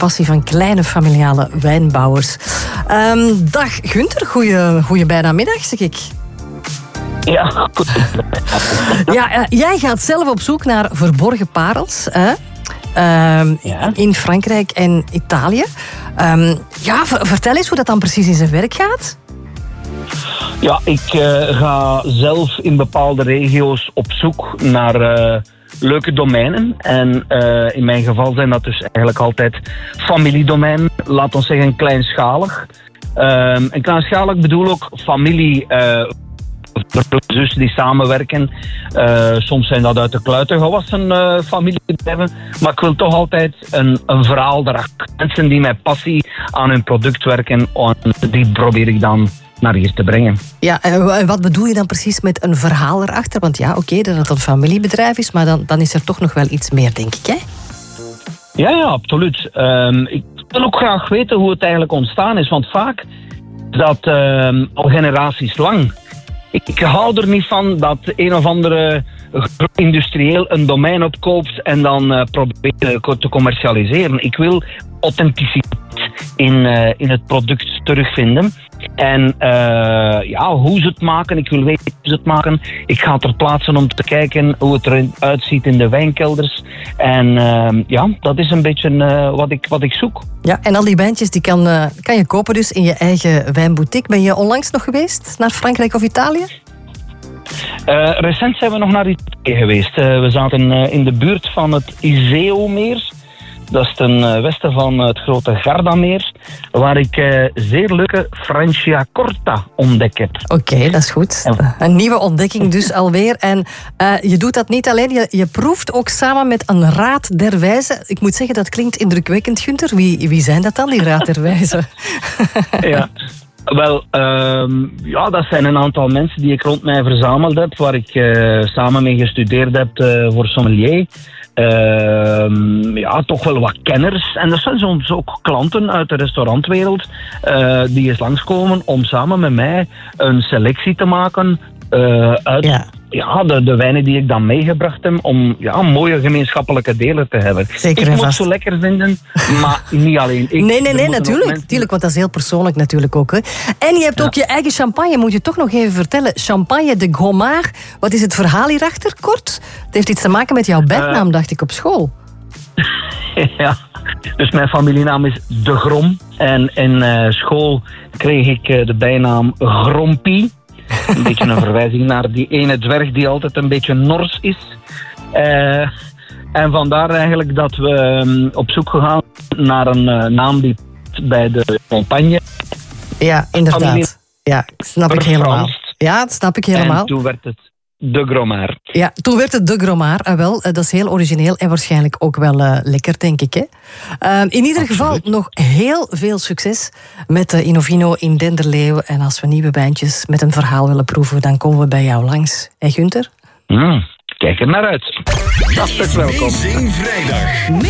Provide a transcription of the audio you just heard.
passie van kleine familiale wijnbouwers. Dag Gunther, goeie bijna middag, zeg ik. Ja, goed. Ja, jij gaat zelf op zoek naar verborgen parels. In Frankrijk en Italië. Vertel eens hoe dat dan precies in zijn werk gaat. Ja, ik ga zelf in bepaalde regio's op zoek naar leuke domeinen. En in mijn geval zijn dat dus eigenlijk altijd familiedomeinen. Laat ons zeggen kleinschalig. En kleinschalig bedoel ook familie... zussen die samenwerken. Soms zijn dat uit de kluiten gewassen familiebedrijven. Maar ik wil toch altijd een verhaal erachter. Mensen die met passie aan hun product werken, die probeer ik dan naar hier te brengen. Ja, en wat bedoel je dan precies met een verhaal erachter? Want ja, oké, dat het een familiebedrijf is, maar dan is er toch nog wel iets meer, denk ik, hè? Ja, absoluut. Ik wil ook graag weten hoe het eigenlijk ontstaan is. Want vaak dat al generaties lang. Ik hou er niet van dat een of andere industrieel een domein opkoopt en dan probeert te commercialiseren. Ik wil authenticiteit in het product terugvinden. En hoe ze het maken, ik wil weten hoe ze het maken. Ik ga ter plaatse om te kijken hoe het eruit ziet in de wijnkelders. En dat is een beetje wat ik zoek. Ja, en al die wijntjes die kan je kopen dus in je eigen wijnboutique. Ben je onlangs nog geweest naar Frankrijk of Italië? Recent zijn we nog naar Italië geweest. We zaten in de buurt van het Iseo-meer. Dat is ten westen van het grote Gardameer, waar ik zeer leuke Franciacorta ontdekt heb. Oké, dat is goed. Een nieuwe ontdekking dus alweer. En je doet dat niet alleen, je proeft ook samen met een raad der wijzen. Ik moet zeggen, dat klinkt indrukwekkend, Gunther. Wie zijn dat dan, die raad der wijzen? Ja. Wel, dat zijn een aantal mensen die ik rond mij verzameld heb, waar ik samen mee gestudeerd heb voor sommelier. Toch wel wat kenners. En dat zijn soms ook klanten uit de restaurantwereld die eens langskomen om samen met mij een selectie te maken uit de wijnen die ik dan meegebracht heb, om mooie gemeenschappelijke delen te hebben. Zeker, ik moet het zo lekker vinden, maar niet alleen ik. Nee, natuurlijk, want dat is heel persoonlijk natuurlijk ook. Hè. En je hebt ook je eigen champagne, moet je toch nog even vertellen. Champagne de Gromard. Wat is het verhaal hierachter, kort? Het heeft iets te maken met jouw bijnaam, dacht ik, op school. Ja, dus mijn familienaam is De Grom. En in school kreeg ik de bijnaam Grompie. Een beetje een verwijzing naar die ene dwerg die altijd een beetje nors is. En vandaar eigenlijk dat we op zoek gegaan naar een naam die bij de champagne. Ja, inderdaad. Ja, snap ik helemaal. Ja, dat snap ik helemaal. En toen werd het De Gromard. Ja, toen werd het De Gromard. Dat is heel origineel en waarschijnlijk ook wel lekker, denk ik. Hè? In ieder geval nog heel veel succes met de Innovino in Denderleeuw. En als we nieuwe wijntjes met een verhaal willen proeven, dan komen we bij jou langs. Hé, Gunther? Kijk er naar uit. Hartelijk welkom. Amazing Vrijdag.